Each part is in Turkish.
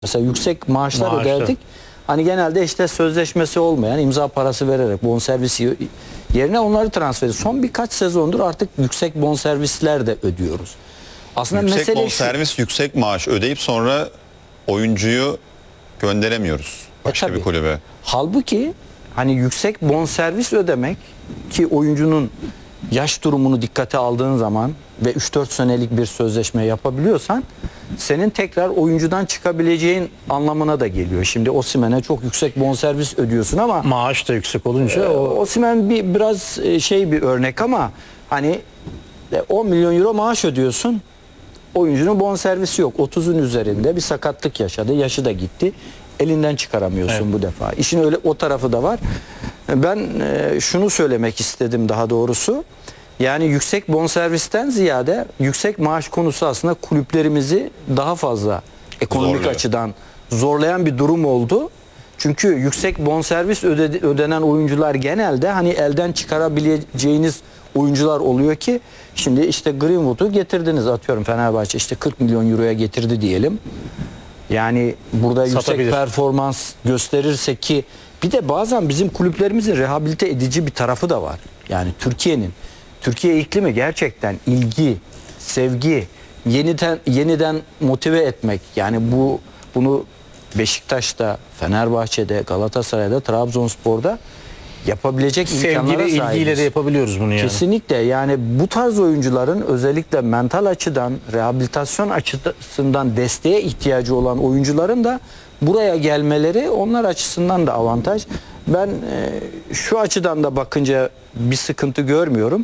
Mesela yüksek maaşlar öderdik. Hani genelde işte sözleşmesi olmayan imza parası vererek bonservisi yerine onları transfer ediyoruz. Son birkaç sezondur artık yüksek bonservisler de ödüyoruz. Aslında Yüksek mesele bonservis, yüksek maaş ödeyip sonra oyuncuyu gönderemiyoruz başka bir kulübe. Halbuki hani yüksek bonservis ödemek ki oyuncunun yaş durumunu dikkate aldığın zaman ve 3-4 senelik bir sözleşme yapabiliyorsan senin tekrar oyuncudan çıkabileceğin anlamına da geliyor. Şimdi Osimhen'e çok yüksek bonservis ödüyorsun ama maaş da yüksek olunca Osimhen biraz şey bir örnek ama hani 10 milyon euro maaş ödüyorsun. Oyuncunun bonservisi yok. 30'un üzerinde bir sakatlık yaşadı. Yaşı da gitti. Elinden çıkaramıyorsun bu defa. İşin öyle o tarafı da var. Ben şunu söylemek istedim daha doğrusu. Yani yüksek bonservisten ziyade yüksek maaş konusu aslında kulüplerimizi daha fazla ekonomik Zorluyor. açıdan zorlayan bir durum oldu. Çünkü yüksek bonservis ödenen oyuncular genelde hani elden çıkarabileceğiniz oyuncular oluyor ki şimdi işte Greenwood'u getirdiniz, atıyorum Fenerbahçe işte 40 milyon euroya getirdi diyelim. Yani burada Satabilir. yüksek performans gösterirse ki bir de bazen bizim kulüplerimizin rehabilite edici bir tarafı da var. Yani Türkiye iklimi gerçekten ilgi, sevgi, yeniden motive etmek. Yani bunu Beşiktaş'ta, Fenerbahçe'de, Galatasaray'da, Trabzonspor'da yapabilecek imkanlara sevgiyle, sahibiz. ilgiyle de yapabiliyoruz bunu yani. Kesinlikle, yani bu tarz oyuncuların özellikle mental açıdan, rehabilitasyon açısından desteğe ihtiyacı olan oyuncuların da buraya gelmeleri onlar açısından da avantaj. Ben şu açıdan da bakınca bir sıkıntı görmüyorum.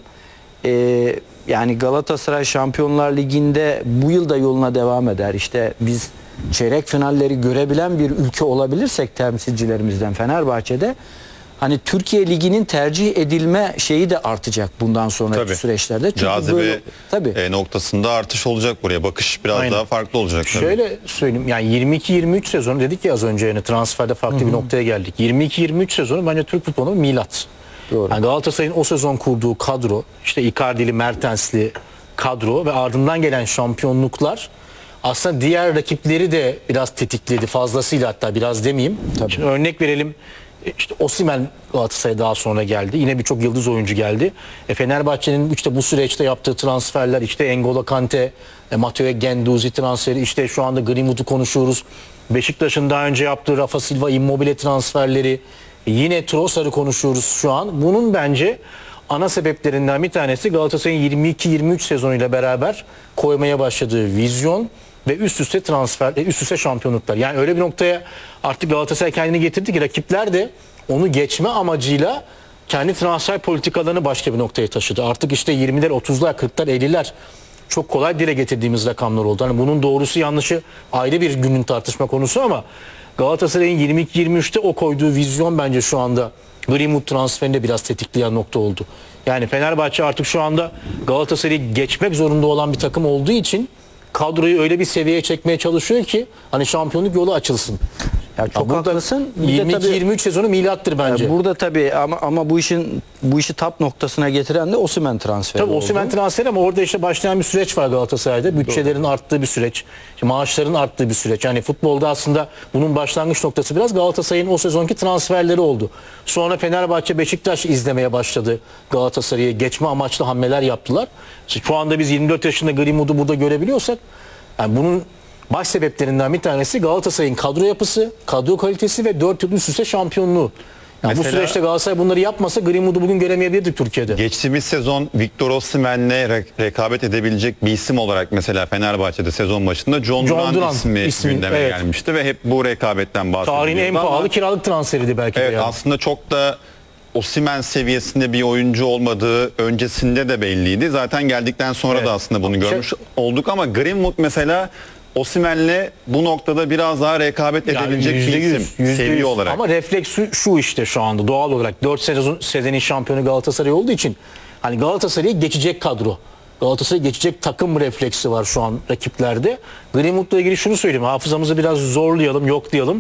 Yani Galatasaray Şampiyonlar Ligi'nde bu yıl da yoluna devam eder. İşte biz çeyrek finalleri görebilen bir ülke olabilirsek temsilcilerimizden Fenerbahçe'de, hani Türkiye Ligi'nin tercih edilme şeyi de artacak bundan sonraki Tabii. süreçlerde. Çünkü Cazibe tabii. noktasında artış olacak buraya. Bakış biraz Aynen. daha farklı olacak. Tabii. Şöyle söyleyeyim, yani 22-23 sezonu dedik ya az önce, yani transferde farklı bir noktaya geldik. 22-23 sezonu bence Türk futbolunun milat. Doğru. Yani Galatasaray'ın o sezon kurduğu kadro, işte Icardi'li, Mertens'li kadro ve ardından gelen şampiyonluklar aslında diğer rakipleri de biraz tetikledi, fazlasıyla, hatta biraz demeyeyim. Tabii. Şimdi örnek verelim. İşte Osimhen Galatasaray'a daha sonra geldi. Yine birçok yıldız oyuncu geldi. Fenerbahçe'nin işte bu süreçte yaptığı transferler, işte N'Golo Kante, Matteo Guendouzi transferi, işte şu anda Greenwood'u konuşuyoruz. Beşiktaş'ın daha önce yaptığı Rafa Silva, Immobile transferleri, yine Trossard'ı konuşuyoruz şu an. Bunun bence ana sebeplerinden bir tanesi Galatasaray'ın 22-23 sezonuyla beraber koymaya başladığı vizyon ve üst üste transfer, üst üste şampiyonluklar. Yani öyle bir noktaya artık Galatasaray kendini getirdi ki rakipler de onu geçme amacıyla kendi transfer politikalarını başka bir noktaya taşıdı. Artık işte 20'ler, 30'lar, 40'lar, 50'ler çok kolay dile getirdiğimiz rakamlar oldu. Hani bunun doğrusu yanlışı ayrı bir günün tartışma konusu ama Galatasaray'ın 22-23'te o koyduğu vizyon bence şu anda Greenwood transferinde biraz tetikleyen nokta oldu. Yani Fenerbahçe artık şu anda Galatasaray'ı geçmek zorunda olan bir takım olduğu için kadroyu öyle bir seviyeye çekmeye çalışıyor ki hani şampiyonluk yolu açılsın. Ya çok haklısın. Bir de tabii 22-23 sezonu milattır bence. burada tabii ama bu işi tap noktasına getiren de Osimhen transferi Tabii oldu. Osimhen transferi ama orada işte başlayan bir süreç var Galatasaray'da. Bütçelerin arttığı bir süreç, işte maaşların arttığı bir süreç. Yani futbolda aslında bunun başlangıç noktası biraz Galatasaray'ın o sezonki transferleri oldu. Sonra Fenerbahçe, Beşiktaş izlemeye başladı. Galatasaray'ı geçme amaçlı hamleler yaptılar. İşte şu anda biz 24 yaşında Greenwood'u burada görebiliyorsak, yani bunun baş sebeplerinden bir tanesi Galatasaray'ın kadro yapısı, kadro kalitesi ve 4 yıl üst üste şampiyonluğu. Yani bu Mesela- süreçte Galatasaray bunları yapmasa Greenwood'u bugün göremeyebilirdik Türkiye'de. Geçtiğimiz sezon Victor Osimhen'le rekabet edebilecek bir isim olarak mesela Fenerbahçe'de sezon başında John Duran ismi gündeme evet. gelmişti ve hep bu rekabetten bahsediliyordu. Tarihin en Ama pahalı kiralık transferiydi belki de. evet, yani. aslında çok da Osimhen seviyesinde bir oyuncu olmadığı öncesinde de belliydi. Zaten geldikten sonra Evet. da aslında bunu görmüş olduk ama Greenwood mesela Osimhen'le bu noktada biraz daha rekabet Yani edebilecek bir %100, isim %100. seviye olarak. Ama refleks şu işte şu anda doğal olarak 4 senenin şampiyonu Galatasaray olduğu için hani Galatasaray'ı geçecek kadro. Galatasaray'ı geçecek takım refleksi var şu an rakiplerde. Greenwood'la ilgili şunu söyleyeyim. Hafızamızı biraz zorlayalım, yoklayalım.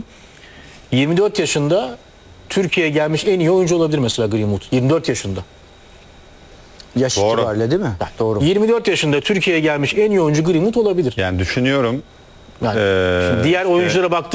24 yaşında Türkiye'ye gelmiş en iyi oyuncu olabilir mesela Greenwood. 24 yaşında. Yaş Doğru. itibariyle değil mi? Doğru. 24 yaşında Türkiye'ye gelmiş en iyi oyuncu Greenwood olabilir. Yani düşünüyorum Yani şimdi diğer oyunculara baktığımız